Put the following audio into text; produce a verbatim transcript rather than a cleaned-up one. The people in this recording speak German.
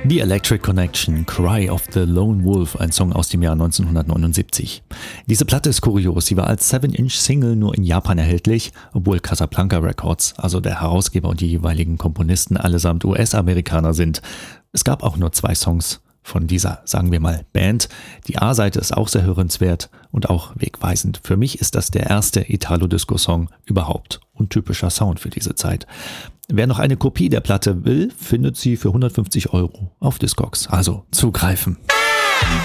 The Electric Connection, Cry of the Lone Wolf, ein Song aus dem Jahr neunzehnhundertneunundsiebzig. Diese Platte ist kurios, sie war als seven inch Single nur in Japan erhältlich, obwohl Casablanca Records, also der Herausgeber und die jeweiligen Komponisten allesamt U S-Amerikaner sind. Es gab auch nur zwei Songs von dieser, sagen wir mal, Band. Die A-Seite ist auch sehr hörenswert und auch wegweisend. Für mich ist das der erste Italo-Disco-Song überhaupt. Untypischer Sound für diese Zeit. Wer noch eine Kopie der Platte will, findet sie für hundertfünfzig Euro auf Discogs. Also zugreifen.